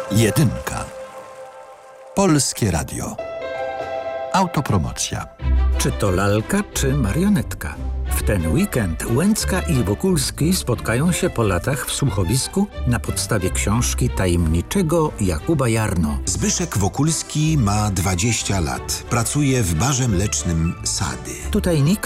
Jedynka. Polskie Radio. Autopromocja. Czy to lalka, czy marionetka? W ten weekend Łęcka i Wokulski spotkają się po latach w słuchowisku na podstawie książki tajemniczego Jakuba Jarno. Zbyszek Wokulski ma 20 lat. Pracuje w barze mlecznym Sady. Tutaj nikt